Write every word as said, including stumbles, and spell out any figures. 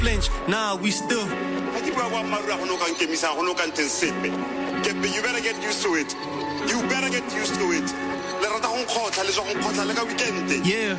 flinch. Nah, we still. You better get used to it. You better get used to it. Yeah,